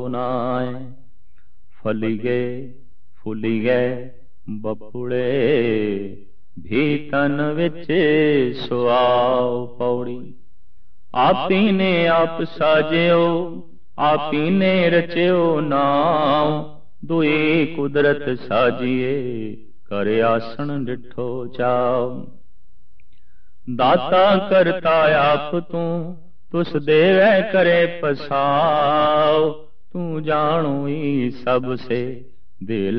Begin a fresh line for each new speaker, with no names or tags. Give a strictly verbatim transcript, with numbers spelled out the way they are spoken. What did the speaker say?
ਨਾਏ ਫਲੀਗੇ ਫੁਲੀਗੇ ਬਪੁੜੇ ਵੀ ਤਨ ਵਿੱਚ ਸੁਆਉ ਪੌੜੀ। ਆਪੀ ਨੇ ਆਪ ਸਾਜਿਓ ਆਪੀ ਨੇ ਰਚਿਓ ਨਾਮ ਦੁਈ ਕੁਦਰਤ ਸਾਜੀਏ ਕਰ ਆਸਣ ਡਿਠੋ ਚਾਉ। ਦਾਤਾ ਕਰਤਾ ਆਪ ਤੂੰ ਤੁਸ ਦੇਵੈ ਕਰੇ ਪਸਾਉ ਤੂੰ ਜਾਣੋਈ ਸਭ ਸੇ ਦੇ